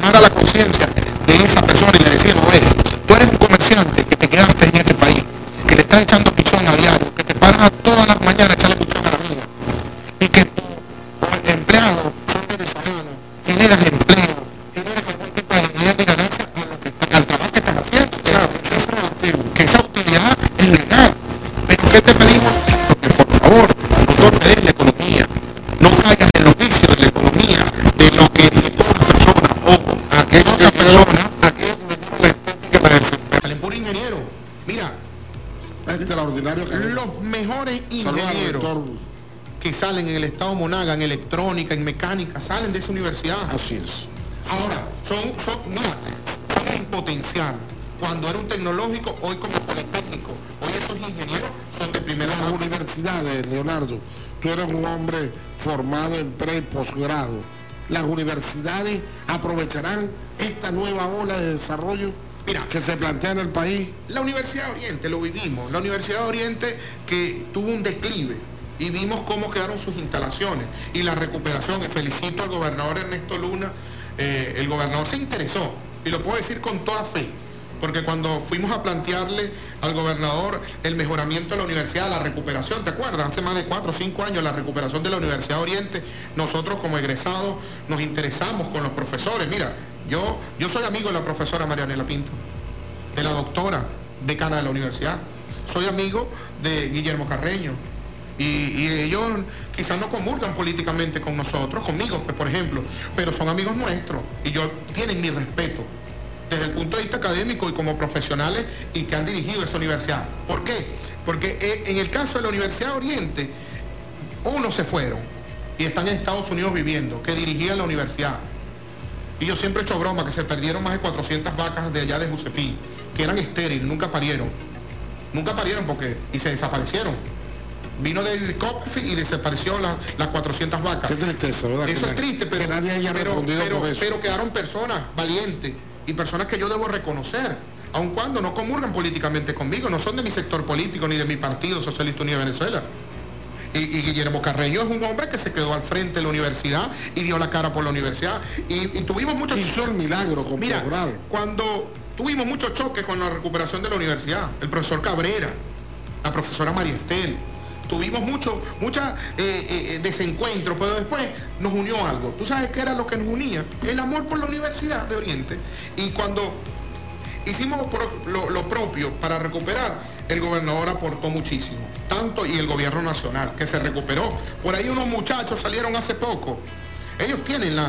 llamar a la conciencia de esa persona y le decimos, oye, tú eres un comerciante que te quedaste en este país, que le estás echando pichón a diario, que te paras todas las mañanas a echarle pichón a la vida, y que tus empleados son venezolanos, generas empleo, generas algún tipo de nivel de ganancia al trabajo que estás haciendo, o sea, es productivo, que esa utilidad es legal. Pero ¿qué te pedimos? Porque por favor, no torpedes la economía, no caigas en los vicios de la economía, de lo que todas las personas, ojo, aquellas personas, aquellos que metieron la estética, la desesperación. El puro ingeniero, mira, extraordinario. Los mejores ingenieros que salen en el estado Monaga, en electrónica, en mecánica, salen de esa universidad. Así es. Ahora, son en potencial. Cuando era un tecnológico, hoy como politécnico, hoy esos ingenieros son de primera. Las universidades, Leonardo, tú eres un hombre formado en pre y posgrado. Las universidades aprovecharán esta nueva ola de desarrollo, mira, que se plantea en el país. La Universidad de Oriente, lo vivimos, la Universidad de Oriente que tuvo un declive y vimos cómo quedaron sus instalaciones y la recuperación, y felicito al gobernador Ernesto Luna, el gobernador se interesó, y lo puedo decir con toda fe, porque cuando fuimos a plantearle al gobernador el mejoramiento de la universidad, la recuperación, ¿te acuerdas? Hace más de 4 o 5 años la recuperación de la Universidad de Oriente, nosotros como egresados nos interesamos con los profesores. Mira, yo soy amigo de la profesora Marianela Pinto, de la doctora decana de la universidad, soy amigo de Guillermo Carreño, y ellos quizás no comulgan políticamente con nosotros, conmigo, pues, por ejemplo, pero son amigos nuestros y tienen mi respeto desde el punto de vista académico y como profesionales y que han dirigido esa universidad. ¿Por qué? Porque en el caso de la Universidad de Oriente, unos se fueron y están en Estados Unidos viviendo, que dirigían la universidad. Y yo siempre he hecho broma que se perdieron más de 400 vacas de allá de Jusepí, que eran estériles, nunca parieron. Nunca parieron y se desaparecieron. Vino del COP y desapareció las 400 vacas. Qué tristeza, ¿verdad? Eso es triste, pero, que nadie haya respondido por eso. Pero quedaron personas valientes y personas que yo debo reconocer, aun cuando no comulgan políticamente conmigo, no son de mi sector político ni de mi partido Socialista Unido de Venezuela. Y Guillermo Carreño es un hombre que se quedó al frente de la universidad y dio la cara por la universidad. Y tuvimos muchos... Hizo el milagro con Mira, cuando tuvimos muchos choques con la recuperación de la universidad, el profesor Cabrera, la profesora María Estel, tuvimos muchos desencuentros, pero después nos unió algo. ¿Tú sabes qué era lo que nos unía? El amor por la Universidad de Oriente. Y cuando hicimos lo propio para recuperar, el gobernador aportó muchísimo. Tanto y el gobierno nacional, que se recuperó. Por ahí unos muchachos salieron hace poco. Ellos tienen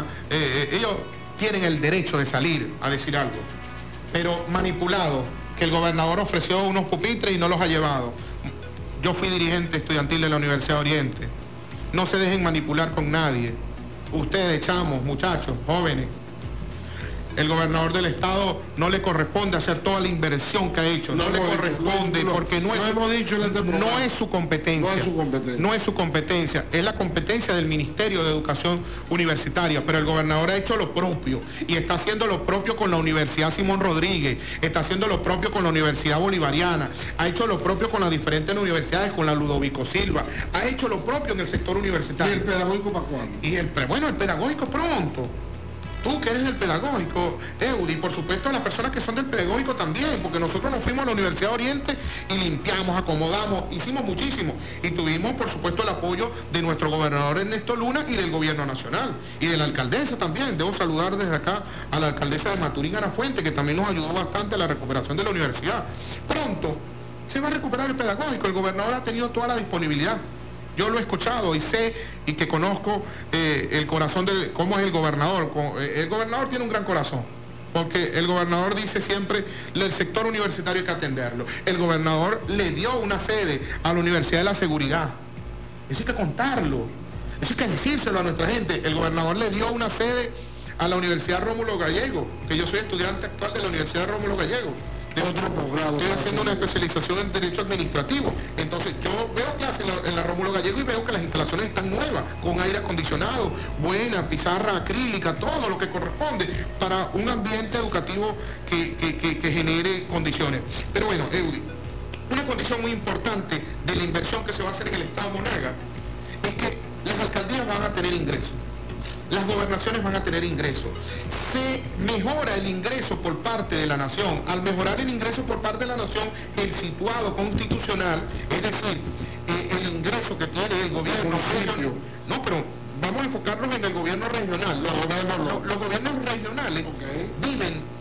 el derecho de salir a decir algo, pero manipulado, que el gobernador ofreció unos pupitres y no los ha llevado. Yo fui dirigente estudiantil de la Universidad de Oriente. No se dejen manipular con nadie. Ustedes, chamos, muchachos, jóvenes. El gobernador del estado no le corresponde hacer toda la inversión que ha hecho. No le corresponde porque no es su competencia. No es su competencia. Es la competencia del Ministerio de Educación Universitaria. Pero el gobernador ha hecho lo propio y está haciendo lo propio con la Universidad Simón Rodríguez. Está haciendo lo propio con la Universidad Bolivariana. Ha hecho lo propio con las diferentes universidades, con la Ludovico Silva. Ha hecho lo propio en el sector universitario. ¿Y el pedagógico para cuándo? Bueno, el pedagógico pronto. Tú que eres del pedagógico, Eudy, por supuesto las personas que son del pedagógico también, porque nosotros nos fuimos a la Universidad de Oriente y limpiamos, acomodamos, hicimos muchísimo. Y tuvimos, por supuesto, el apoyo de nuestro gobernador Ernesto Luna y del gobierno nacional. Y de la alcaldesa también. Debo saludar desde acá a la alcaldesa de Maturín, Ana Fuente, que también nos ayudó bastante a la recuperación de la universidad. Pronto se va a recuperar el pedagógico. El gobernador ha tenido toda la disponibilidad. Yo lo he escuchado y sé y que conozco el corazón de cómo es el gobernador. El gobernador tiene un gran corazón, porque el gobernador dice siempre, el sector universitario hay que atenderlo. El gobernador le dio una sede a la Universidad de la Seguridad. Eso hay que contarlo, eso hay que decírselo a nuestra gente. El gobernador le dio una sede a la Universidad Rómulo Gallego, que yo soy estudiante actual de la Universidad Rómulo Gallego. Otro posgrado. Estoy haciendo una especialización en Derecho Administrativo. Entonces yo veo clases en la Rómulo Gallego y veo que las instalaciones están nuevas, con aire acondicionado, buena, pizarra acrílica, todo lo que corresponde para un ambiente educativo que genere condiciones. Pero bueno, Eudy, una condición muy importante de la inversión que se va a hacer en el Estado Monaga es que las alcaldías van a tener ingresos. las gobernaciones van a tener ingresos. Se mejora el ingreso por parte de la nación. Al mejorar el ingreso por parte de la nación, el situado constitucional, es decir, el ingreso que tiene el gobierno regional. No, pero vamos a enfocarnos en el gobierno regional. Los gobiernos regionales viven